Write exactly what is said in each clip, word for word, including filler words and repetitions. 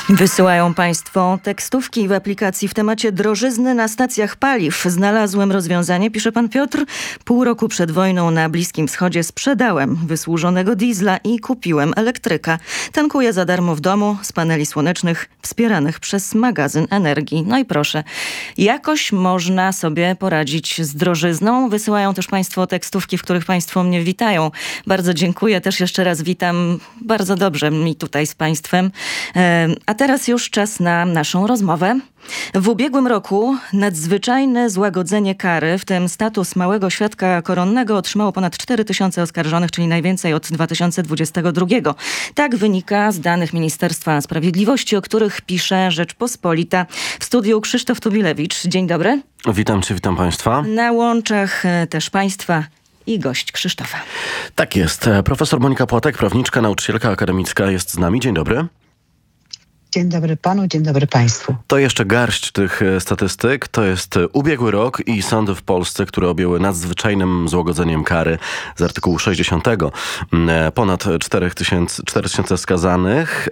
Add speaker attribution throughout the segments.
Speaker 1: Wysyłają Państwo tekstówki w aplikacji w temacie drożyzny na stacjach paliw. Znalazłem rozwiązanie, pisze pan Piotr. Pół roku przed wojną na Bliskim Wschodzie sprzedałem wysłużonego diesla i kupiłem elektryka. Tankuję za darmo w domu z paneli słonecznych wspieranych przez magazyn energii. No i proszę, jakoś można sobie poradzić z drożyzną. Wysyłają też Państwo tekstówki, w których Państwo mnie witają. Bardzo dziękuję. Też jeszcze raz witam. Bardzo dobrze mi tutaj z Państwem. A teraz już czas na naszą rozmowę. W ubiegłym roku nadzwyczajne złagodzenie kary, w tym status małego świadka koronnego, otrzymało ponad cztery tysiące oskarżonych, czyli najwięcej od dwa tysiące dwudziestego drugiego. Tak wynika z danych Ministerstwa Sprawiedliwości, o których pisze Rzeczpospolita. W studiu Krzysztof Tubilewicz. Dzień dobry.
Speaker 2: Witam Cię, witam Państwa.
Speaker 1: Na łączach też Państwa i gość Krzysztofa.
Speaker 2: Tak jest. Profesor Monika Płatek, prawniczka, nauczycielka akademicka jest z nami. Dzień dobry.
Speaker 3: Dzień dobry panu, dzień dobry państwu.
Speaker 2: To jeszcze garść tych statystyk. To jest ubiegły rok i sądy w Polsce, które objęły nadzwyczajnym złagodzeniem kary z artykułu sześćdziesiątego. Ponad cztery tysiące skazanych.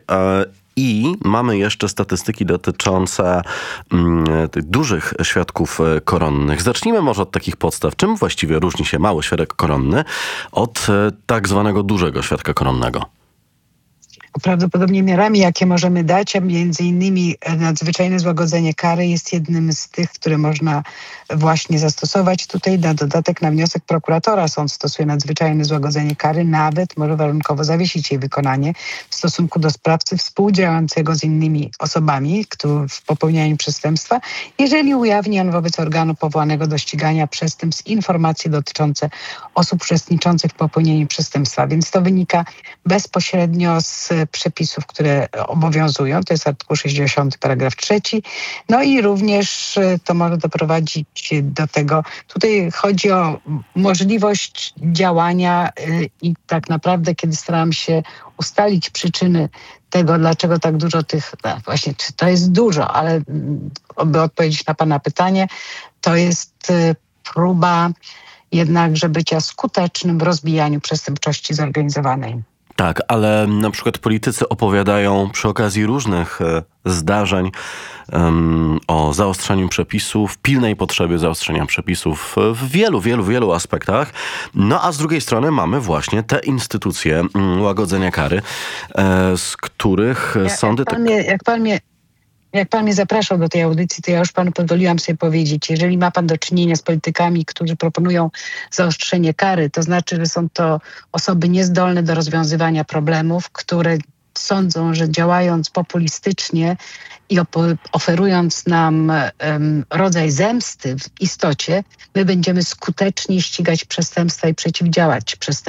Speaker 2: I mamy jeszcze statystyki dotyczące mm, tych dużych świadków koronnych. Zacznijmy może od takich podstaw. Czym właściwie różni się mały świadek koronny od tak zwanego dużego świadka koronnego?
Speaker 3: Prawdopodobnie miarami, jakie możemy dać, a między innymi nadzwyczajne złagodzenie kary jest jednym z tych, które można właśnie zastosować. Tutaj na dodatek na wniosek prokuratora sąd stosuje nadzwyczajne złagodzenie kary, nawet może warunkowo zawiesić jej wykonanie w stosunku do sprawcy współdziałającego z innymi osobami w popełnianiu przestępstwa, jeżeli ujawni on wobec organu powołanego do ścigania przestępstw informacje dotyczące osób uczestniczących w popełnieniu przestępstwa. Więc to wynika bezpośrednio z przepisów, które obowiązują. To jest artykuł sześćdziesiąty, paragraf trzeci. No i również to może doprowadzić do tego, tutaj chodzi o możliwość działania i tak naprawdę, kiedy staram się ustalić przyczyny tego, dlaczego tak dużo tych, no właśnie, czy to jest dużo, ale by odpowiedzieć na pana pytanie, to jest próba jednakże bycia skutecznym w rozbijaniu przestępczości zorganizowanej.
Speaker 2: Tak, ale na przykład politycy opowiadają przy okazji różnych e, zdarzeń um, o zaostrzaniu przepisów, pilnej potrzebie zaostrzenia przepisów w wielu, wielu, wielu aspektach. No a z drugiej strony mamy właśnie te instytucje um, łagodzenia kary, e, z których
Speaker 3: ja,
Speaker 2: sądy...
Speaker 3: Jak pan, mnie, jak pan mnie Jak pan mnie zapraszał do tej audycji, to ja już panu pozwoliłam sobie powiedzieć, jeżeli ma pan do czynienia z politykami, którzy proponują zaostrzenie kary, to znaczy, że są to osoby niezdolne do rozwiązywania problemów, które sądzą, że działając populistycznie i oferując nam um, rodzaj zemsty w istocie, my będziemy skutecznie ścigać przestępstwa i przeciwdziałać przestępstwom.